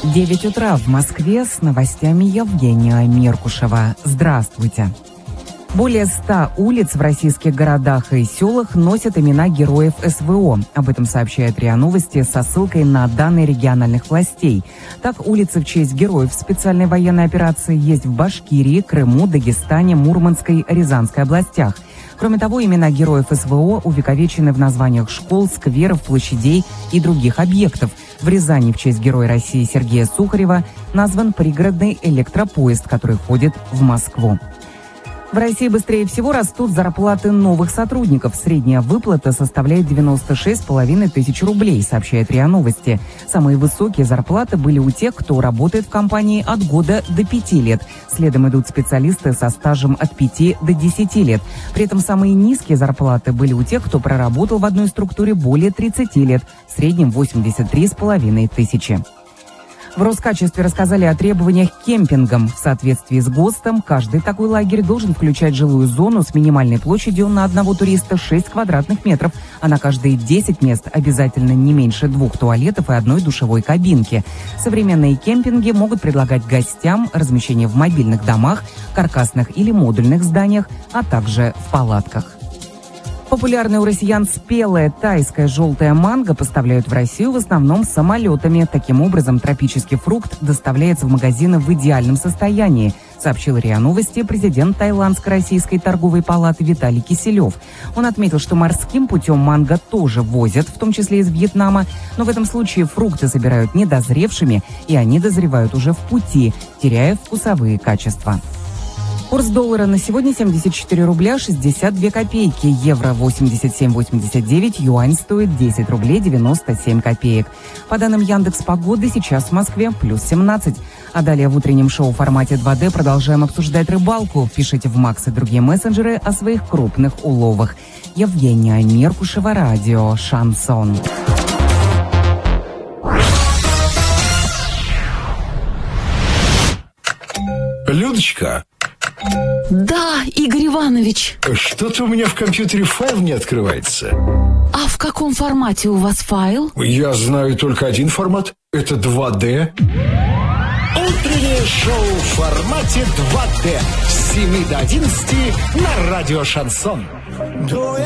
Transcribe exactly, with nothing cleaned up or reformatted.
девять утра в Москве, с новостями Евгения Меркушева. Здравствуйте. Более ста улиц в российских городах и селах носят имена героев эс вэ о. Об этом сообщает РИА Новости со ссылкой на данные региональных властей. Так, улицы в честь героев специальной военной операции есть в Башкирии, Крыму, Дагестане, Мурманской, Рязанской областях. Кроме того, имена героев эс вэ о увековечены в названиях школ, скверов, площадей и других объектов. В Рязани в честь Героя России Сергея Сухарева назван пригородный электропоезд, который ходит в Москву. В России быстрее всего растут зарплаты новых сотрудников. Средняя выплата составляет девяносто шесть с половиной тысяч рублей, сообщает РИА Новости. Самые высокие зарплаты были у тех, кто работает в компании от года до пяти лет. Следом идут специалисты со стажем от пяти до десяти лет. При этом самые низкие зарплаты были у тех, кто проработал в одной структуре более тридцати лет. В среднем восемьдесят три с половиной тысячи. В Роскачестве рассказали о требованиях к кемпингам. В соответствии с ГОСТом, каждый такой лагерь должен включать жилую зону с минимальной площадью на одного туриста шесть квадратных метров, а на каждые десять мест обязательно не меньше двух туалетов и одной душевой кабинки. Современные кемпинги могут предлагать гостям размещение в мобильных домах, каркасных или модульных зданиях, а также в палатках. Популярная у россиян спелая тайская желтая манго поставляют в Россию в основном самолетами. Таким образом, тропический фрукт доставляется в магазины в идеальном состоянии, сообщил РИА Новости президент Таиландско-Российской торговой палаты Виталий Киселев. Он отметил, что морским путем манго тоже возят, в том числе из Вьетнама, но в этом случае фрукты собирают недозревшими, и они дозревают уже в пути, теряя вкусовые качества. Курс доллара на сегодня семьдесят четыре рубля шестьдесят две копейки, евро восемьдесят семь восемьдесят девять, юань стоит десять рублей девяносто семь копеек. По данным Яндекс.Погоды, сейчас в Москве плюс семнадцать. А далее в утреннем шоу в формате два дэ продолжаем обсуждать рыбалку. Пишите в Макс и другие мессенджеры о своих крупных уловах. Евгения Меркушева, радио «Шансон». Людочка. Да, Игорь Иванович. Что-то у меня в компьютере файл не открывается. А в каком формате у вас файл? Я знаю только один формат. Это два дэ. Утреннее шоу в формате два дэ. С семи до одиннадцати на радио «Шансон».